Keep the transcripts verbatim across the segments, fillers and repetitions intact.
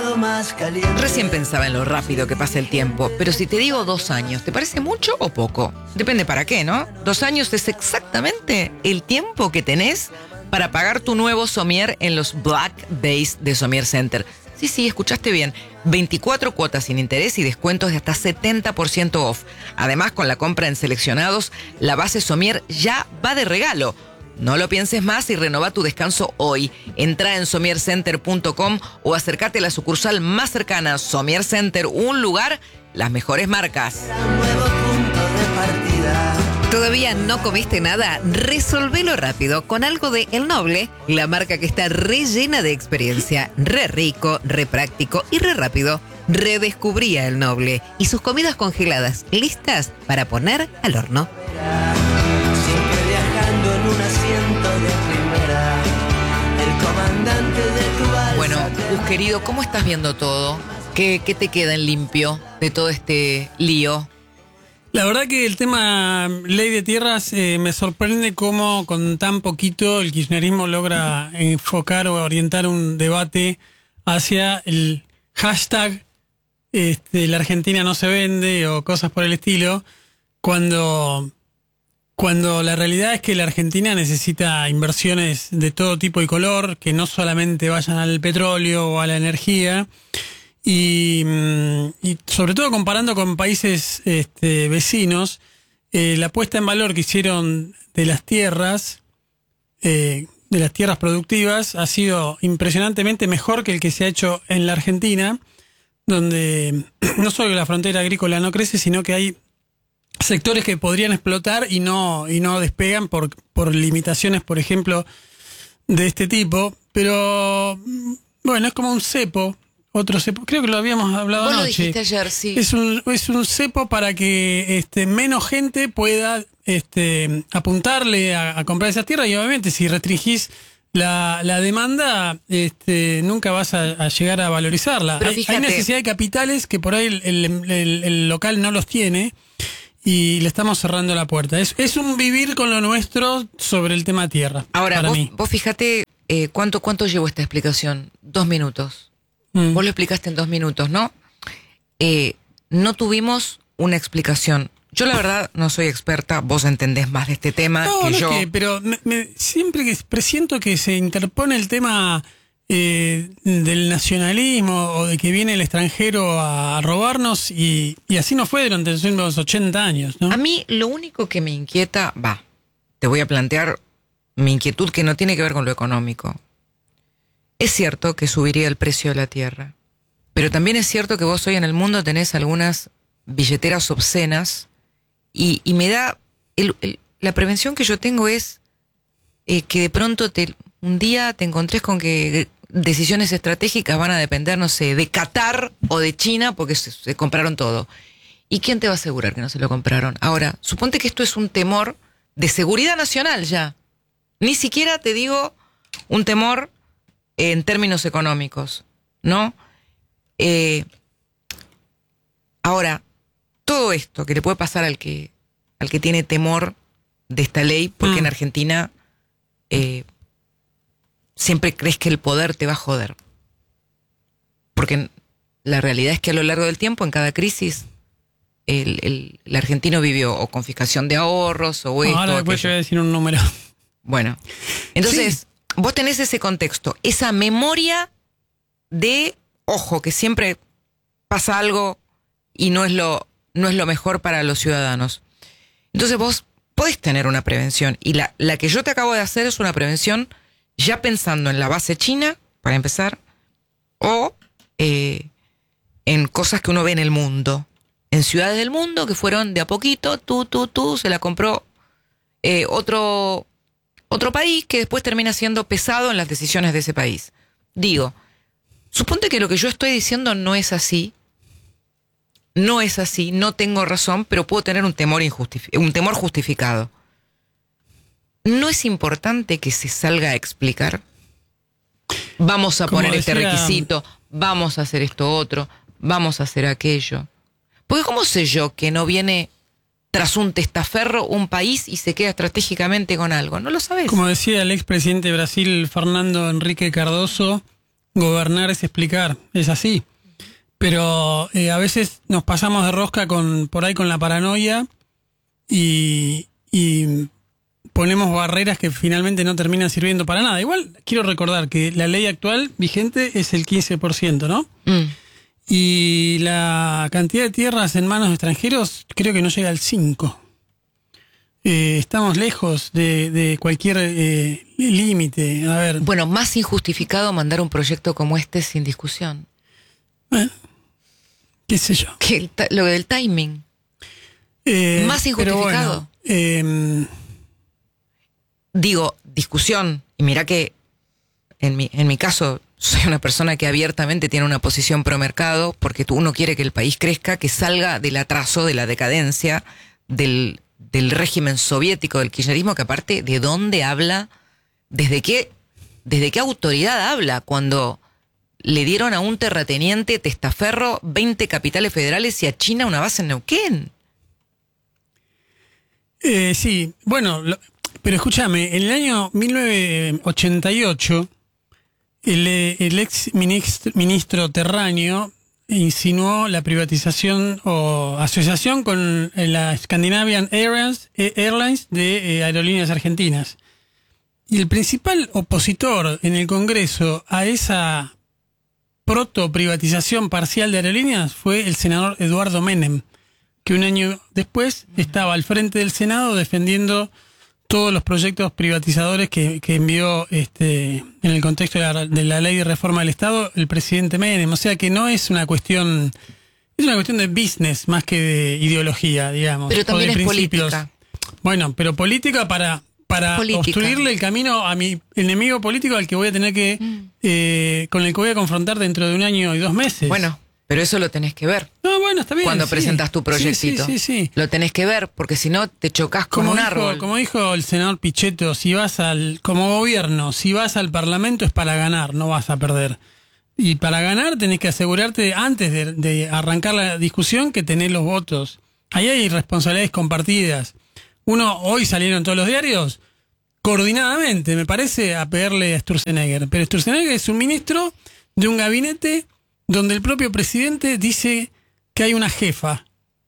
lado más caliente. Recién pensaba en lo rápido que pasa el tiempo, pero si te digo dos años, ¿te parece mucho o poco? Depende para qué, ¿no? Dos años es exactamente el tiempo que tenés para pagar tu nuevo somier en los Black Days de Somier Center. Sí, sí, escuchaste bien. veinticuatro cuotas sin interés y descuentos de hasta setenta por ciento off. Además, con la compra en seleccionados, la base Somier ya va de regalo. No lo pienses más y renova tu descanso hoy. Entra en somier center punto com o acércate a la sucursal más cercana. Somier Center, un lugar, las mejores marcas. Nuevo punto de partida. ¿Todavía no comiste nada? Resolvelo rápido con algo de El Noble, la marca que está re llena de experiencia, re rico, re práctico y re rápido. Redescubrí a El Noble y sus comidas congeladas listas para poner al horno. Siempre viajando en un asiento de primera. El comandante de tu alza. Bueno, Gus querido, ¿cómo estás viendo todo? ¿Qué, qué te queda en limpio de todo este lío? La verdad que el tema ley de tierras eh, me sorprende cómo con tan poquito el kirchnerismo logra enfocar o orientar un debate hacia el hashtag este, la Argentina no se vende o cosas por el estilo, cuando, cuando la realidad es que la Argentina necesita inversiones de todo tipo y color, que no solamente vayan al petróleo o a la energía. Y, y sobre todo comparando con países este, vecinos, eh, la puesta en valor que hicieron de las tierras, eh, de las tierras productivas, ha sido impresionantemente mejor que el que se ha hecho en la Argentina, donde no solo que la frontera agrícola no crece, sino que hay sectores que podrían explotar y no, y no despegan por, por limitaciones, por ejemplo, de este tipo. Pero bueno, es como un cepo. Otro cepo, creo que lo habíamos hablado Vos anoche. lo dijiste ayer, sí. Es un, es un cepo para que este, menos gente pueda este, apuntarle a, a comprar esas tierras, y obviamente si restringís la, la demanda, este, nunca vas a, a llegar a valorizarla. Pero Hay, fíjate, hay necesidad de capitales que por ahí el, el, el, el local no los tiene y le estamos cerrando la puerta. Es, es un vivir con lo nuestro sobre el tema tierra. Ahora, para vos, mí. vos fíjate eh, cuánto, cuánto llevó esta explicación. Dos minutos. Mm. Vos lo explicaste en dos minutos, ¿no? Eh, no tuvimos una explicación. Yo la verdad no soy experta, vos entendés más de este tema No, que no yo. es que, pero me, me- siempre que presiento que se interpone el tema eh, del nacionalismo o de que viene el extranjero a, a robarnos, y, y así no fue durante los ochenta años, ¿no? A mí lo único que me inquieta, va, te voy a plantear mi inquietud que no tiene que ver con lo económico. Es cierto que subiría el precio de la tierra, pero también es cierto que vos hoy en el mundo tenés algunas billeteras obscenas y, y me da, el, el, la prevención que yo tengo es eh, que de pronto te, un día te encontrés con que decisiones estratégicas van a depender, no sé, de Qatar o de China porque se, se compraron todo. ¿Y quién te va a asegurar que no se lo compraron? Ahora, suponte que esto es un temor de seguridad nacional ya. Ni siquiera te digo un temor en términos económicos, ¿no? Eh, ahora, todo esto que le puede pasar al que, al que tiene temor de esta ley, porque mm. en Argentina eh, siempre crees que el poder te va a joder. Porque la realidad es que a lo largo del tiempo, en cada crisis, el, el, el argentino vivió o confiscación de ahorros o esto. Ahora después yo voy a decir un número. Bueno, entonces... Sí. Vos tenés ese contexto, esa memoria de, ojo, que siempre pasa algo y no es lo, no es lo mejor para los ciudadanos. Entonces vos podés tener una prevención, y la, la que yo te acabo de hacer es una prevención ya pensando en la base china, para empezar, o eh, en cosas que uno ve en el mundo, en ciudades del mundo que fueron de a poquito, tú, tú, tú, se la compró eh, otro... Otro país que después termina siendo pesado en las decisiones de ese país. Digo, suponte que lo que yo estoy diciendo no es así, no es así, no tengo razón, pero puedo tener un temor, injustifi- un temor justificado. ¿No es importante que se salga a explicar? Vamos a Como poner decía, este requisito, vamos a hacer esto otro, vamos a hacer aquello. Porque ¿cómo sé yo que no viene tras un testaferro un país y se queda estratégicamente con algo? No lo sabes. Como decía el expresidente de Brasil, Fernando Henrique Cardoso, gobernar es explicar, es así. Pero eh, a veces nos pasamos de rosca con por ahí con la paranoia y, y ponemos barreras que finalmente no terminan sirviendo para nada. Igual quiero recordar que la ley actual vigente es el quince por ciento, ¿no? Mm. Y la cantidad de tierras en manos de extranjeros creo que no llega al cinco por ciento. Eh, estamos lejos de, de cualquier eh, límite. A ver. Bueno, más injustificado mandar un proyecto como este sin discusión. Bueno, qué sé yo. Que el, lo del timing. Eh, más injustificado. Bueno, eh, Digo, discusión. Y mira que en mi, en mi caso soy una persona que abiertamente tiene una posición pro mercado porque uno quiere que el país crezca, que salga del atraso, de la decadencia, del... del régimen soviético, del kirchnerismo, que aparte, ¿de dónde habla? ¿Desde qué, desde qué autoridad habla cuando le dieron a un terrateniente testaferro veinte capitales federales y a China una base en Neuquén? Eh, sí, bueno, lo, pero escúchame, en el año mil novecientos ochenta y ocho, el, el ex ministro, ministro Terráneo insinuó la privatización o asociación con la Scandinavian Airlines, Airlines de eh, aerolíneas argentinas. Y el principal opositor en el Congreso a esa proto-privatización parcial de aerolíneas fue el senador Eduardo Menem, que un año después estaba al frente del Senado defendiendo todos los proyectos privatizadores que, que envió este en el contexto de la, de la ley de reforma del Estado el presidente Menem. O sea que no es una cuestión, es una cuestión de business más que de ideología, digamos. Pero también es principios. política. Bueno, pero política para, para política. obstruirle el camino a mi enemigo político al que voy a tener que, mm. eh, con el que voy a confrontar dentro de un año y dos meses. Bueno, pero eso lo tenés que ver. No, bueno, está bien. Cuando sí. presentas tu proyectito. Sí, sí, sí, sí. Lo tenés que ver, porque si no te chocas con como un dijo, árbol. Como dijo el senador Pichetto, si vas al, como gobierno, si vas al Parlamento es para ganar, no vas a perder. Y para ganar tenés que asegurarte, antes de, de arrancar la discusión, que tenés los votos. Ahí hay responsabilidades compartidas. Uno, hoy salieron en todos los diarios, coordinadamente, me parece, a pegarle a Sturzenegger. Pero Sturzenegger es un ministro de un gabinete donde el propio presidente dice que hay una jefa,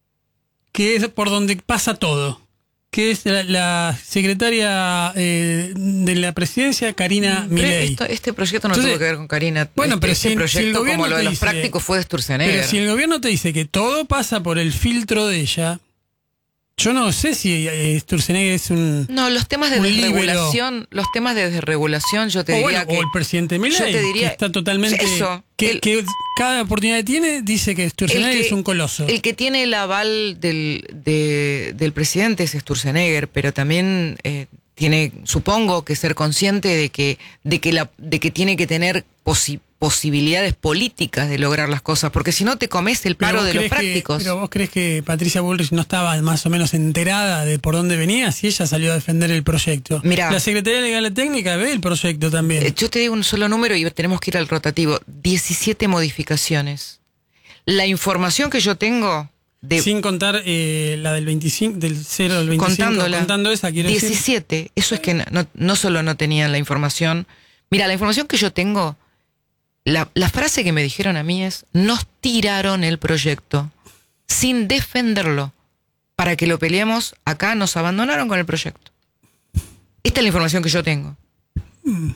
que es por donde pasa todo, que es la, la secretaria eh, de la presidencia, Karina Milei. Esto, este proyecto no Entonces, tuvo que ver con Karina. Bueno, este, pero este si, proyecto, si el gobierno como lo de los dice, prácticos, fue de Sturzenegger. Pero si el gobierno te dice que todo pasa por el filtro de ella, yo no sé si eh, Sturzenegger es un No, los temas de un desregulación, líbero. los temas de desregulación, yo te o diría bueno, que... o el presidente Milei, yo te diría, que está totalmente... eso, que, el, que cada oportunidad que tiene dice que Sturzenegger es un coloso. El que tiene el aval del, de, del presidente es Sturzenegger, pero también eh, tiene, supongo, que ser consciente de que, de que, la, de que tiene que tener posi, posibilidades políticas de lograr las cosas, porque si no te comes el paro de los prácticos. Que, pero vos crees que Patricia Bullrich no estaba más o menos enterada de por dónde venía si ella salió a defender el proyecto. Mirá, la Secretaría Legal y Técnica ve el proyecto también. Eh, yo te digo un solo número y tenemos que ir al rotativo. diecisiete modificaciones. La información que yo tengo... De, Sin contar eh, la del veinticinco, del cero al veinticinco, contándola, contando esa, quiero diecisiete, decir. Eso es que no, no solo no tenían la información. Mira, la información que yo tengo, la, la frase que me dijeron a mí es: nos tiraron el proyecto sin defenderlo. Para que lo peleemos, acá nos abandonaron con el proyecto. Esta es la información que yo tengo. Mm.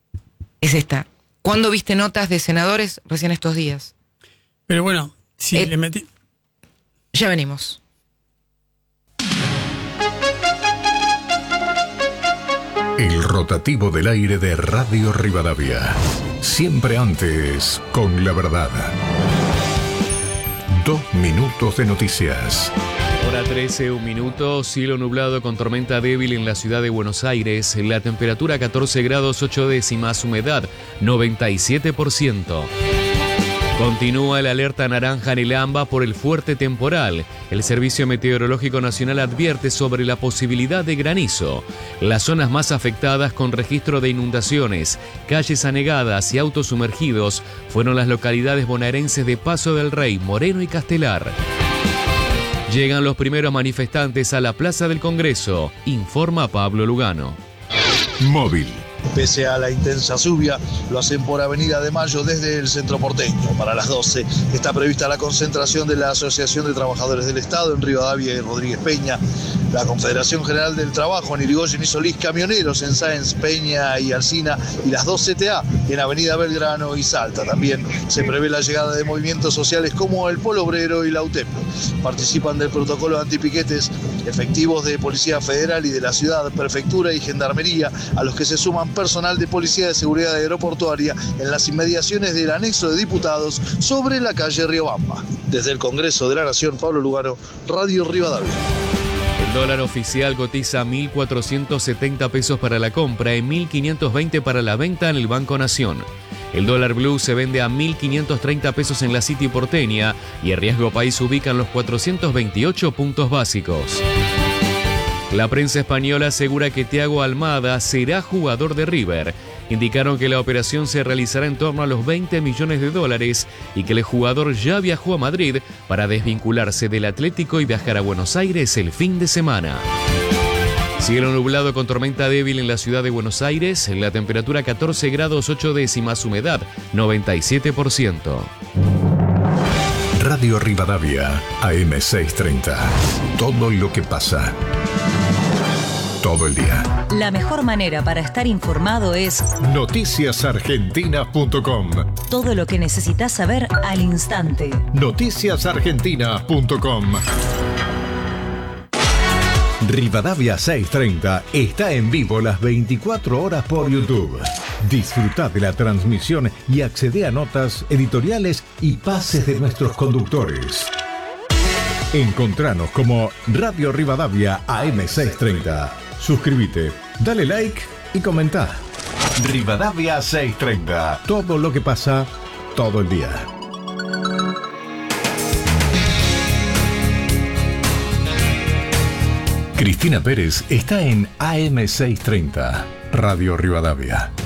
Es esta. ¿Cuándo viste notas de senadores? Recién estos días. Pero bueno, si eh, le metí... Ya venimos. El rotativo del aire de Radio Rivadavia. Siempre antes, con la verdad. Dos minutos de noticias. Hora trece, un minuto, cielo nublado con tormenta débil en la ciudad de Buenos Aires. La temperatura catorce grados ocho décimas, humedad noventa y siete por ciento. Continúa la alerta naranja en el AMBA por el fuerte temporal. El Servicio Meteorológico Nacional advierte sobre la posibilidad de granizo. Las zonas más afectadas con registro de inundaciones, calles anegadas y autos sumergidos fueron las localidades bonaerenses de Paso del Rey, Moreno y Castelar. Llegan los primeros manifestantes a la Plaza del Congreso, informa Pablo Lugano. Móvil. Pese a la intensa lluvia, lo hacen por Avenida de Mayo desde el centro porteño. Para las doce está prevista la concentración de la Asociación de Trabajadores del Estado en Rivadavia y Rodríguez Peña, la Confederación General del Trabajo en Irigoyen y Solís, camioneros en Sáenz, Peña y Alsina, y las dos C T A en Avenida Belgrano y Salta. También se prevé la llegada de movimientos sociales como el Polo Obrero y la U T E P. Participan del protocolo antipiquetes efectivos de Policía Federal y de la Ciudad, Prefectura y Gendarmería, a los que se suman personal de Policía de Seguridad Aeroportuaria en las inmediaciones del anexo de diputados sobre la calle Riobamba. Desde el Congreso de la Nación, Pablo Lugaro, Radio Rivadavia. El dólar oficial cotiza mil cuatrocientos setenta pesos para la compra y mil quinientos veinte para la venta en el Banco Nación. El dólar blue se vende a mil quinientos treinta pesos en la City porteña y el riesgo país ubica en los cuatrocientos veintiocho puntos básicos. La prensa española asegura que Thiago Almada será jugador de River. Indicaron que la operación se realizará en torno a los veinte millones de dólares y que el jugador ya viajó a Madrid para desvincularse del Atlético y viajar a Buenos Aires el fin de semana. Cielo nublado con tormenta débil en la ciudad de Buenos Aires, la temperatura catorce grados ocho décimas, humedad noventa y siete por ciento. Radio Rivadavia, A M seiscientos treinta. Todo lo que pasa. Todo el día. La mejor manera para estar informado es noticias argentina punto com. Todo lo que necesitas saber al instante. noticias argentina punto com. Rivadavia seiscientos treinta está en vivo las veinticuatro horas por YouTube. Disfruta de la transmisión y accede a notas, editoriales y pases de nuestros conductores. Encontranos como Radio Rivadavia A M seiscientos treinta. Suscríbete, dale like y comenta. Rivadavia seiscientos treinta. Todo lo que pasa, todo el día. Cristina Pérez está en A M seiscientos treinta, Radio Rivadavia.